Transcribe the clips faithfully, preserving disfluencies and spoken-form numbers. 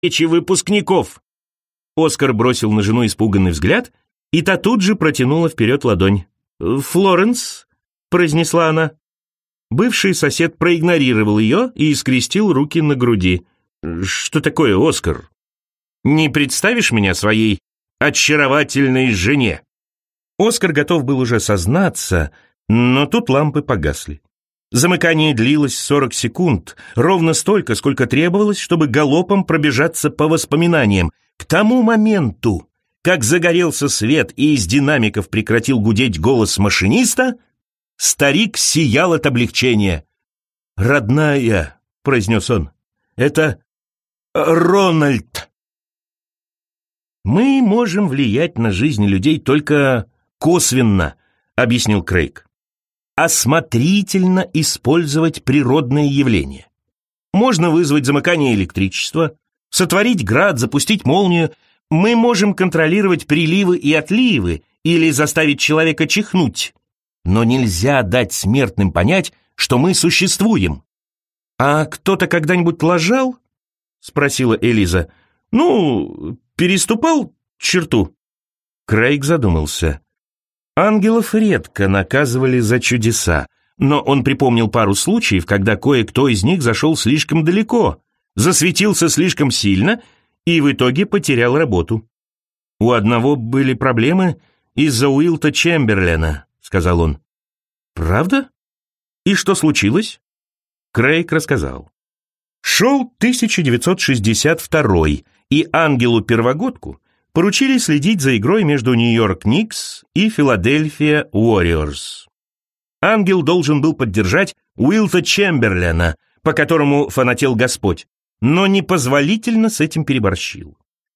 встречи выпускников!» Оскар бросил на жену испуганный взгляд, и та тут же протянула вперед ладонь. «Флоренс», — произнесла она. Бывший сосед проигнорировал ее и скрестил руки на груди. «Что такое, Оскар? Не представишь меня своей очаровательной жене?» Оскар готов был уже сознаться, но тут лампы погасли. Замыкание длилось сорок секунд, ровно столько, сколько требовалось, чтобы галопом пробежаться по воспоминаниям. К тому моменту, как загорелся свет и из динамиков прекратил гудеть голос машиниста, старик сиял от облегчения. «Родная», — произнес он, — «это Рональд». «Мы можем влиять на жизнь людей только косвенно», — объяснил Крейг. «Осмотрительно использовать природные явления. Можно вызвать замыкание электричества, сотворить град, запустить молнию. Мы можем контролировать приливы и отливы или заставить человека чихнуть. Но нельзя дать смертным понять, что мы существуем». «А кто-то когда-нибудь лажал?» — спросила Элиза. «Ну, переступал черту?» Крейг задумался. Ангелов редко наказывали за чудеса, но он припомнил пару случаев, когда кое-кто из них зашел слишком далеко, засветился слишком сильно и в итоге потерял работу. «У одного были проблемы из-за Уилта Чемберлена», — сказал он. «Правда? И что случилось?» Крейг рассказал. Шел тысяча девятьсот шестьдесят второй, и ангелу-первогодку поручили следить за игрой между Нью-Йорк Никс и Филадельфия Уорриорс. Ангел должен был поддержать Уилта Чемберлена, по которому фанател Господь, но непозволительно с этим переборщил.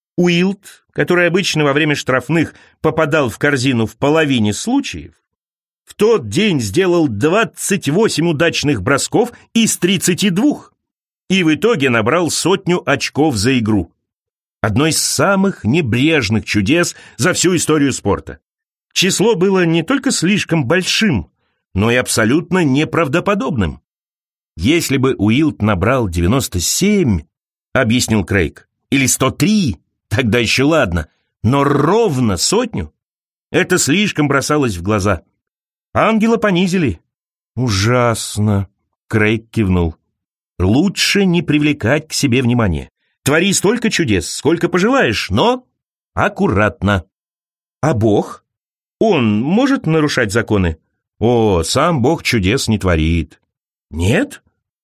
Уилт, который обычно во время штрафных попадал в корзину в половине случаев, в тот день сделал двадцать восемь удачных бросков из тридцати двух и в итоге набрал сотню очков за игру. Одно из самых небрежных чудес за всю историю спорта. Число было не только слишком большим, но и абсолютно неправдоподобным. «Если бы Уилт набрал девяносто семь, — объяснил Крейг, — или сто три, тогда еще ладно, но ровно сотню — это слишком бросалось в глаза. Ангела понизили». «Ужасно», — Крейг кивнул. «Лучше не привлекать к себе внимание. Твори столько чудес, сколько пожелаешь, но аккуратно». «А Бог? Он может нарушать законы?» «О, сам Бог чудес не творит». «Нет?»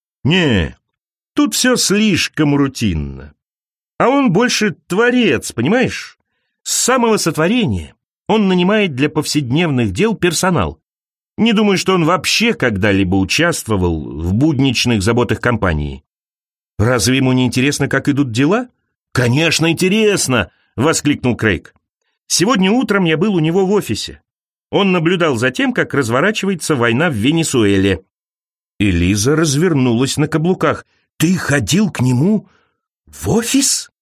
«Не, тут все слишком рутинно. А он больше творец, понимаешь? С самого сотворения он нанимает для повседневных дел персонал. Не думаю, что он вообще когда-либо участвовал в будничных заботах компании». «Разве ему не интересно, как идут дела?» «Конечно, интересно!» — воскликнул Крейг. «Сегодня утром я был у него в офисе. Он наблюдал за тем, как разворачивается война в Венесуэле». Элиза развернулась на каблуках. «Ты ходил к нему в офис?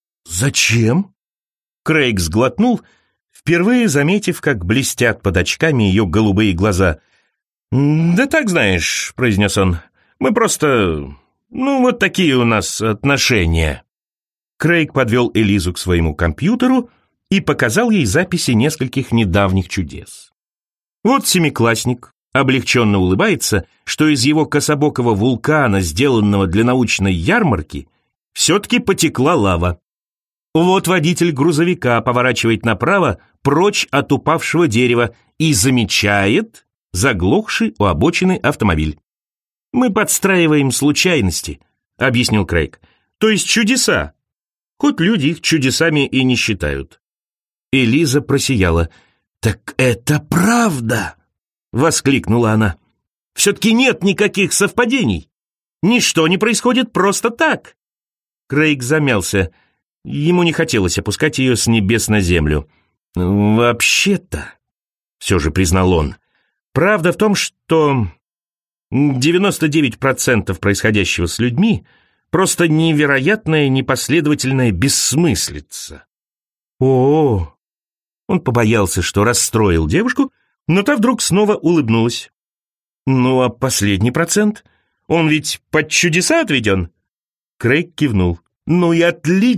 Зачем?» Крейг сглотнул, впервые заметив, как блестят под очками ее голубые глаза. «Да так, знаешь», — произнес он, — «мы просто... ну, вот такие у нас отношения». Крейг подвел Элизу к своему компьютеру и показал ей записи нескольких недавних чудес. Вот семиклассник облегченно улыбается, что из его кособокого вулкана, сделанного для научной ярмарки, все-таки потекла лава. Вот водитель грузовика поворачивает направо, прочь от упавшего дерева, и замечает заглохший у обочины автомобиль. «Мы подстраиваем случайности», — объяснил Крейг. «То есть чудеса. Хоть люди их чудесами и не считают». Элиза просияла. «Так это правда!» — воскликнула она. «Все-таки нет никаких совпадений. Ничто не происходит просто так». Крейг замялся. Ему не хотелось опускать ее с небес на землю. «Вообще-то», — все же признал он, — «правда в том, что девяносто девять процентов происходящего с людьми просто невероятная непоследовательная бессмыслица». «О-о-о!» Он побоялся, что расстроил девушку, но та вдруг снова улыбнулась. «Ну, а последний процент? Он ведь под чудеса отведен?» Крейг кивнул. Ну и отлично.